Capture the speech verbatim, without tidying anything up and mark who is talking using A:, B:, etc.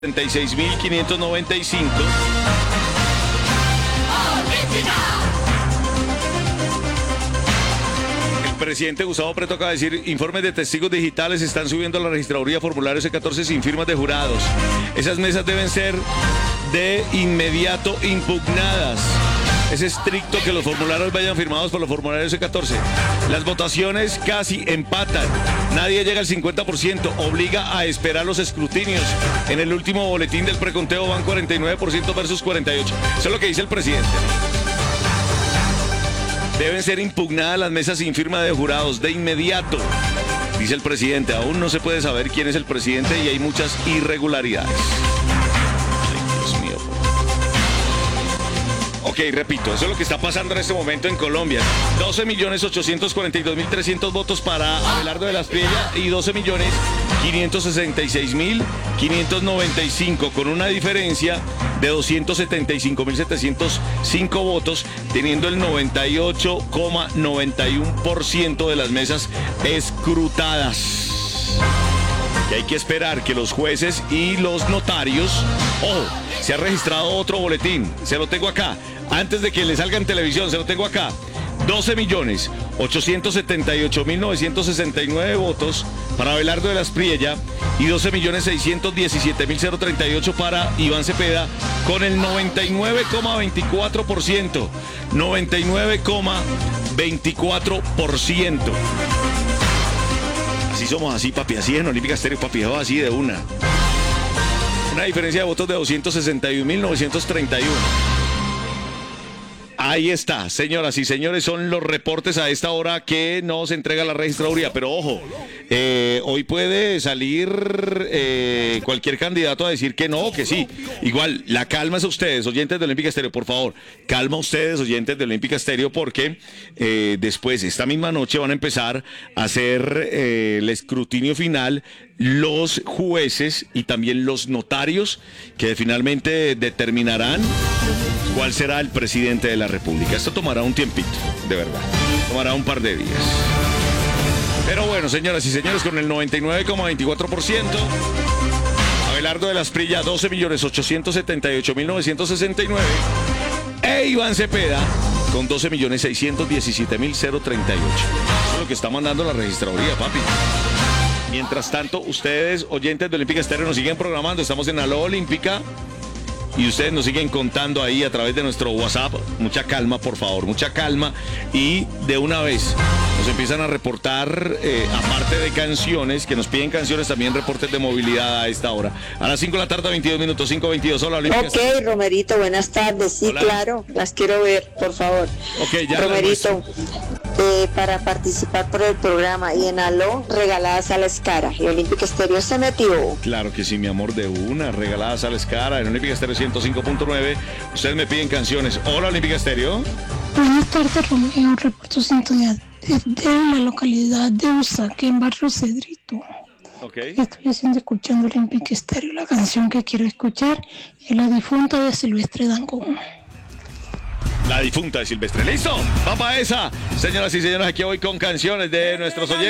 A: setenta y seis mil quinientos noventa y cinco. El presidente Gustavo Petro acaba de decir: informes de testigos digitales están subiendo a la registraduría formulario C catorce sin firmas de jurados. Esas mesas deben ser de inmediato impugnadas. Es estricto que los formularios vayan firmados por los formularios C catorce. Las votaciones casi empatan. Nadie llega al cincuenta por ciento. Obliga a esperar los escrutinios. En el último boletín del preconteo van cuarenta y nueve por ciento versus cuarenta y ocho por ciento. Eso es lo que dice el presidente. Deben ser impugnadas las mesas sin firma de jurados de inmediato. Dice el presidente. Aún no se puede saber quién es el presidente y hay muchas irregularidades. Ok, repito, eso es lo que está pasando en este momento en Colombia. doce millones ochocientos cuarenta y dos mil trescientos votos para Abelardo de la Espriella y doce millones quinientos sesenta y seis mil quinientos noventa y cinco, con una diferencia de doscientos setenta y cinco mil setecientos cinco votos, teniendo el noventa y ocho coma noventa y uno por ciento de las mesas escrutadas. Y hay que esperar que los jueces y los notarios... ¡Ojo! Se ha registrado otro boletín, se lo tengo acá, antes de que le salga en televisión, se lo tengo acá. doce millones ochocientos setenta y ocho mil novecientos sesenta y nueve votos para Abelardo de la Espriella y doce millones seiscientos diecisiete mil treinta y ocho para Iván Cepeda, con el noventa y nueve coma veinticuatro por ciento. noventa y nueve coma veinticuatro por ciento. Así somos, así, papi, así en Olímpica Estéreo, papi, así de una. Una diferencia de votos de doscientos sesenta y un mil novecientos treinta y uno. Ahí está, señoras y señores, son los reportes a esta hora que nos entrega la registraduría. Pero ojo, eh, hoy puede salir eh, cualquier candidato a decir que no o que sí. Igual, la calma es a ustedes, oyentes de Olímpica Estéreo, por favor. Calma a ustedes, oyentes de Olímpica Estéreo, porque eh, después, esta misma noche, van a empezar a hacer eh, el escrutinio final los jueces y también los notarios, que finalmente determinarán cuál será el presidente de la República. Esto tomará un tiempito, de verdad. Tomará un par de días. Pero bueno, señoras y señores, con el noventa y nueve coma veinticuatro por ciento, Abelardo de la Espriella, doce millones ochocientos setenta y ocho mil novecientos sesenta y nueve, e Iván Cepeda, con doce millones seiscientos diecisiete mil treinta y ocho. Eso es lo que está mandando la registraduría, papi. Mientras tanto, ustedes, oyentes de Olímpica Estéreo, nos siguen programando. Estamos en Aló Olímpica y ustedes nos siguen contando ahí a través de nuestro WhatsApp. Mucha calma, por favor, mucha calma. Y de una vez nos empiezan a reportar, eh, aparte de canciones, que nos piden canciones, también reportes de movilidad a esta hora. A las cinco de la tarde, veintidós minutos, cinco veintidós. Hola, Olímpica.
B: Ok, Romerito, buenas tardes. Sí, hola. Claro, las quiero ver, por favor.
A: Ok, ya.
B: Romerito, eh, para participar por el programa y en Aló, regaladas a la Escara. ¿Y Olímpica Estéreo se metió?
A: Claro que sí, mi amor, de una, regaladas a la Escara, en Olímpica Estéreo ciento cinco punto nueve. Ustedes me piden canciones. Hola, Olímpica Estéreo.
C: Buenas tardes, Romeo. Reporto sintonía desde la localidad de Usaque, en Barrio Cedrito.
A: Okay.
C: Estoy haciendo escuchando Olímpica Estéreo. La canción que quiero escuchar es La Difunta de Silvestre Dangond.
A: La Difunta de Silvestre. ¡Listo! ¡Papá esa! Señoras y señores, aquí voy con canciones de nuestros oyentes.